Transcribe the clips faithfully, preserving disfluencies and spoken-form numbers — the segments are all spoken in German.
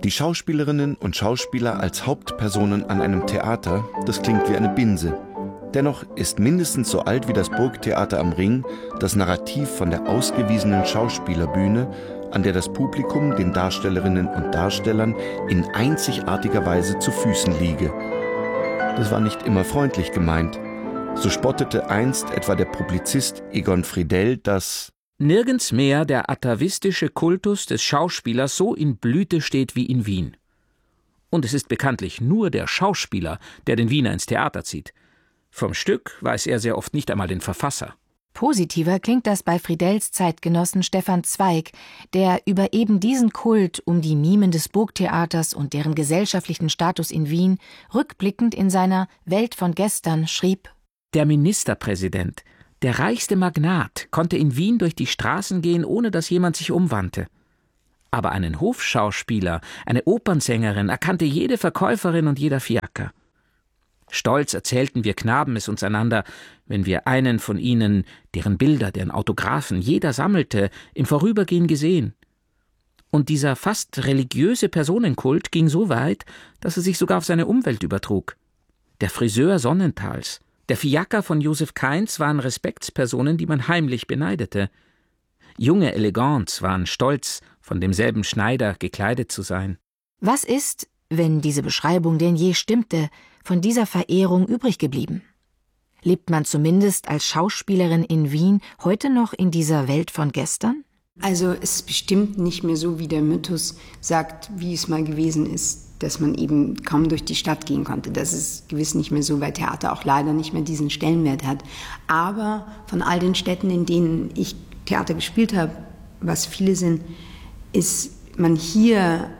Die Schauspielerinnen und Schauspieler als Hauptpersonen an einem Theater, das klingt wie eine Binse. Dennoch ist mindestens so alt wie das Burgtheater am Ring das Narrativ von der ausgewiesenen Schauspielerbühne, an der das Publikum den Darstellerinnen und Darstellern in einzigartiger Weise zu Füßen liege. Das war nicht immer freundlich gemeint. So spottete einst etwa der Publizist Egon Friedell, dass nirgends mehr der atavistische Kultus des Schauspielers so in Blüte steht wie in Wien. Und es ist bekanntlich nur der Schauspieler, der den Wiener ins Theater zieht. Vom Stück weiß er sehr oft nicht einmal den Verfasser. Positiver klingt das bei Friedells Zeitgenossen Stefan Zweig, der über eben diesen Kult um die Mimen des Burgtheaters und deren gesellschaftlichen Status in Wien rückblickend in seiner Welt von gestern schrieb: Der Ministerpräsident, der reichste Magnat, konnte in Wien durch die Straßen gehen, ohne dass jemand sich umwandte. Aber einen Hofschauspieler, eine Opernsängerin erkannte jede Verkäuferin und jeder Fiaker. Stolz erzählten wir Knaben es uns einander, wenn wir einen von ihnen, deren Bilder, deren Autographen jeder sammelte, im Vorübergehen gesehen. Und dieser fast religiöse Personenkult ging so weit, dass er sich sogar auf seine Umwelt übertrug. Der Friseur Sonnentals, der Fiaker von Josef Kainz waren Respektspersonen, die man heimlich beneidete. Junge Elegants waren stolz, von demselben Schneider gekleidet zu sein. Was ist, wenn diese Beschreibung denn je stimmte, von dieser Verehrung übrig geblieben? Lebt man zumindest als Schauspielerin in Wien heute noch in dieser Welt von gestern? Also es ist bestimmt nicht mehr so, wie der Mythos sagt, wie es mal gewesen ist, dass man eben kaum durch die Stadt gehen konnte. Das ist gewiss nicht mehr so, weil Theater auch leider nicht mehr diesen Stellenwert hat. Aber von all den Städten, in denen ich Theater gespielt habe, was viele sind, ist man hier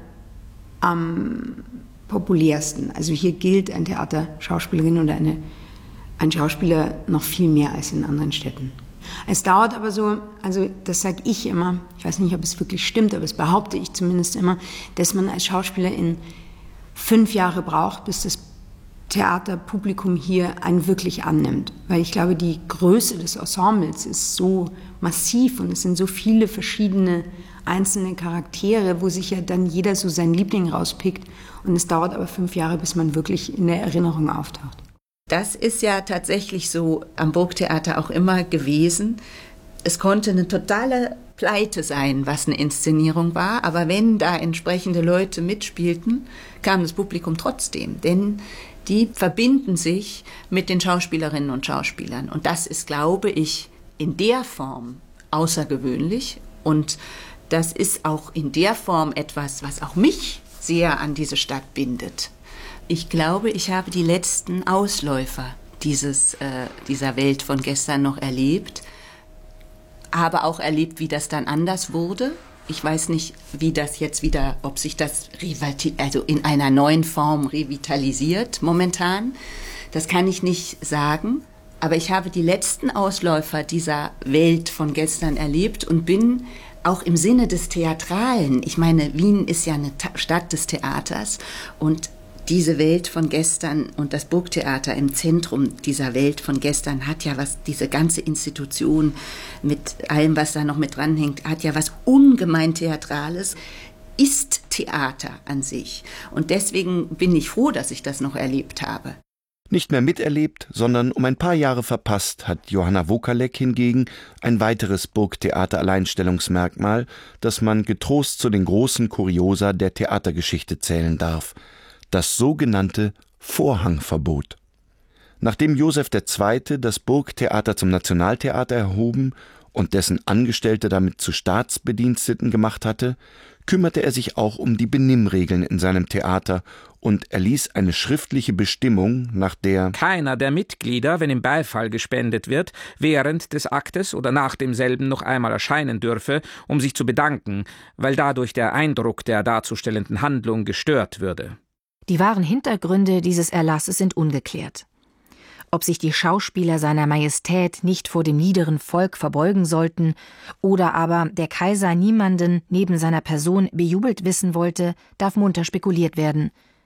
am populärsten. Also hier gilt ein Theaterschauspielerin oder eine, ein Schauspieler noch viel mehr als in anderen Städten. Es dauert aber so, also das sage ich immer, ich weiß nicht, ob es wirklich stimmt, aber das behaupte ich zumindest immer, dass man als Schauspieler in fünf Jahre braucht, bis das Theaterpublikum hier einen wirklich annimmt. Weil ich glaube, die Größe des Ensembles ist so massiv und es sind so viele verschiedene einzelne Charaktere, wo sich ja dann jeder so seinen Liebling rauspickt. Und es dauert aber fünf Jahre, bis man wirklich in der Erinnerung auftaucht. Das ist ja tatsächlich so am Burgtheater auch immer gewesen. Es konnte eine totale Pleite sein, was eine Inszenierung war, aber wenn da entsprechende Leute mitspielten, kam das Publikum trotzdem, denn die verbinden sich mit den Schauspielerinnen und Schauspielern. Und das ist, glaube ich, in der Form außergewöhnlich und das ist auch in der Form etwas, was auch mich sehr an diese Stadt bindet. Ich glaube, ich habe die letzten Ausläufer dieses, äh, dieser Welt von gestern noch erlebt, habe auch erlebt, wie das dann anders wurde. Ich weiß nicht, wie das jetzt wieder, ob sich das also in einer neuen Form revitalisiert momentan. Das kann ich nicht sagen. Aber ich habe die letzten Ausläufer dieser Welt von gestern erlebt und bin auch im Sinne des Theatralen. Ich meine, Wien ist ja eine Ta- Stadt des Theaters und diese Welt von gestern und das Burgtheater im Zentrum dieser Welt von gestern hat ja was, diese ganze Institution mit allem, was da noch mit dranhängt, hat ja was ungemein Theatrales, ist Theater an sich. Und deswegen bin ich froh, dass ich das noch erlebt habe. Nicht mehr miterlebt, sondern um ein paar Jahre verpasst hat Johanna Wokalek hingegen ein weiteres Burgtheater-Alleinstellungsmerkmal, das man getrost zu den großen Kuriosa der Theatergeschichte zählen darf: das sogenannte Vorhangverbot. Nachdem Josef der Zweite das Burgtheater zum Nationaltheater erhoben und dessen Angestellte damit zu Staatsbediensteten gemacht hatte, kümmerte er sich auch um die Benimmregeln in seinem Theater und erließ eine schriftliche Bestimmung, nach der keiner der Mitglieder, wenn ihm Beifall gespendet wird, während des Aktes oder nach demselben noch einmal erscheinen dürfe, um sich zu bedanken, weil dadurch der Eindruck der darzustellenden Handlung gestört würde. Die wahren Hintergründe dieses Erlasses sind ungeklärt. Ob sich die Schauspieler seiner Majestät nicht vor dem niederen Volk verbeugen sollten oder aber der Kaiser niemanden neben seiner Person bejubelt wissen wollte, darf munter spekuliert werden.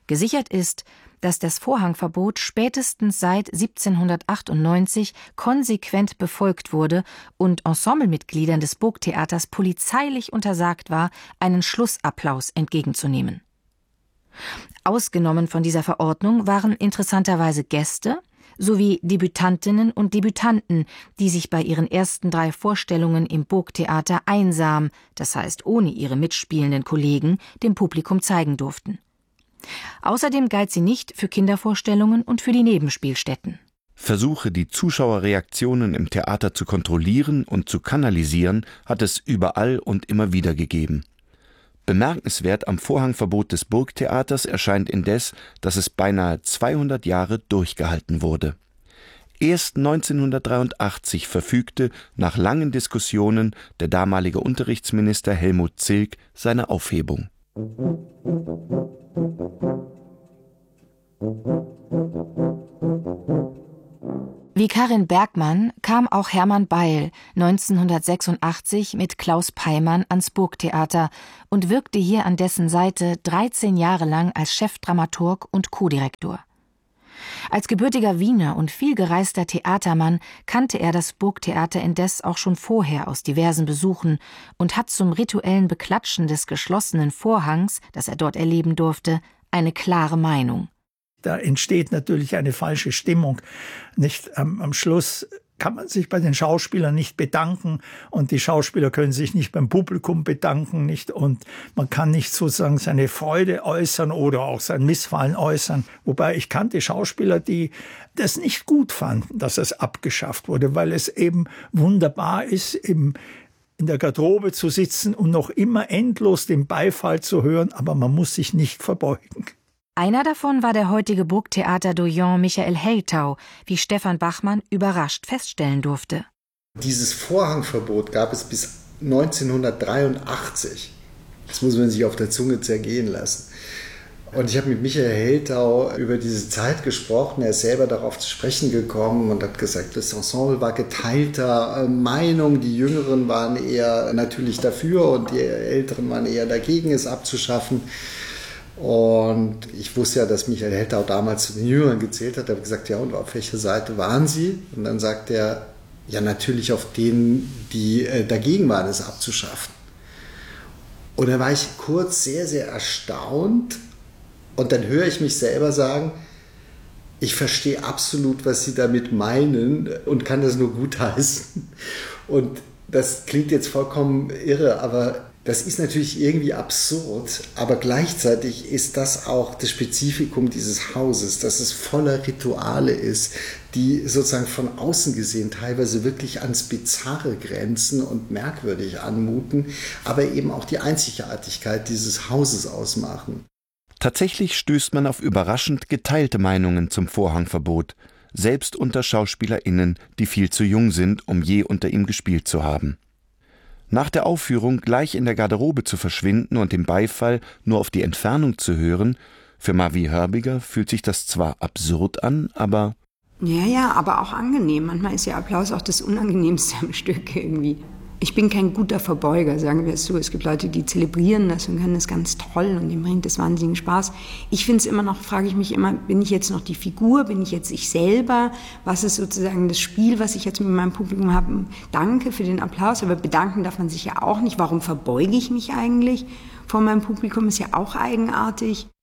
Gesichert ist, dass das Vorhangverbot spätestens seit siebzehnhundertachtundneunzig konsequent befolgt wurde und Ensemblemitgliedern des Burgtheaters polizeilich untersagt war, einen Schlussapplaus entgegenzunehmen. Ausgenommen von dieser Verordnung waren interessanterweise Gäste sowie Debütantinnen und Debütanten, die sich bei ihren ersten drei Vorstellungen im Burgtheater einsam, das heißt ohne ihre mitspielenden Kollegen, dem Publikum zeigen durften. Außerdem galt sie nicht für Kindervorstellungen und für die Nebenspielstätten. Versuche, die Zuschauerreaktionen im Theater zu kontrollieren und zu kanalisieren, hat es überall und immer wieder gegeben. Bemerkenswert am Vorhangverbot des Burgtheaters erscheint indes, dass es beinahe zweihundert Jahre durchgehalten wurde. Erst neunzehnhundertdreiundachtzig verfügte, nach langen Diskussionen, der damalige Unterrichtsminister Helmut Zilk seine Aufhebung. Wie Karin Bergmann kam auch Hermann Beil neunzehnhundertsechsundachtzig mit Klaus Peimann ans Burgtheater und wirkte hier an dessen Seite dreizehn Jahre lang als Chefdramaturg und Co-Direktor. Als gebürtiger Wiener und vielgereister Theatermann kannte er das Burgtheater indes auch schon vorher aus diversen Besuchen und hat zum rituellen Beklatschen des geschlossenen Vorhangs, das er dort erleben durfte, eine klare Meinung. Da entsteht natürlich eine falsche Stimmung. Nicht am, am Schluss kann man sich bei den Schauspielern nicht bedanken und die Schauspieler können sich nicht beim Publikum bedanken, nicht, und man kann nicht sozusagen seine Freude äußern oder auch sein Missfallen äußern. Wobei ich kannte Schauspieler, die das nicht gut fanden, dass es abgeschafft wurde, weil es eben wunderbar ist, im in der Garderobe zu sitzen und noch immer endlos den Beifall zu hören, aber man muss sich nicht verbeugen. Einer davon war der heutige Burgtheater-Doyen Michael Heltau, wie Stefan Bachmann überrascht feststellen durfte. Dieses Vorhangverbot gab es bis neunzehnhundertdreiundachtzig. Das muss man sich auf der Zunge zergehen lassen. Und ich habe mit Michael Heltau über diese Zeit gesprochen. Er ist selber darauf zu sprechen gekommen und hat gesagt, das Ensemble war geteilter Meinung. Die Jüngeren waren eher natürlich dafür und die Älteren waren eher dagegen, es abzuschaffen. Und ich wusste ja, dass Michael Heltau damals zu den Jüngeren gezählt hat. Er hat gesagt, ja, und auf welcher Seite waren Sie? Und dann sagt er, ja, natürlich auf denen, die äh, dagegen waren, es abzuschaffen. Und dann war ich kurz sehr, sehr erstaunt. Und dann höre ich mich selber sagen, ich verstehe absolut, was Sie damit meinen und kann das nur gutheißen. Und das klingt jetzt vollkommen irre, aber das ist natürlich irgendwie absurd, aber gleichzeitig ist das auch das Spezifikum dieses Hauses, dass es voller Rituale ist, die sozusagen von außen gesehen teilweise wirklich ans Bizarre grenzen und merkwürdig anmuten, aber eben auch die Einzigartigkeit dieses Hauses ausmachen. Tatsächlich stößt man auf überraschend geteilte Meinungen zum Vorhangverbot, selbst unter SchauspielerInnen, die viel zu jung sind, um je unter ihm gespielt zu haben. Nach der Aufführung gleich in der Garderobe zu verschwinden und den Beifall nur auf die Entfernung zu hören, für Mavi Hörbiger fühlt sich das zwar absurd an, aber... Ja, ja, aber auch angenehm. Manchmal ist ja Applaus auch das Unangenehmste am Stück irgendwie. Ich bin kein guter Verbeuger, sagen wir es so. Es gibt Leute, die zelebrieren das und können das ganz toll und dem bringt das wahnsinnigen Spaß. Ich finde es immer noch, frage ich mich immer, bin ich jetzt noch die Figur, bin ich jetzt ich selber? Was ist sozusagen das Spiel, was ich jetzt mit meinem Publikum habe? Danke für den Applaus, aber bedanken darf man sich ja auch nicht. Warum verbeuge ich mich eigentlich vor meinem Publikum? Ist ja auch eigenartig.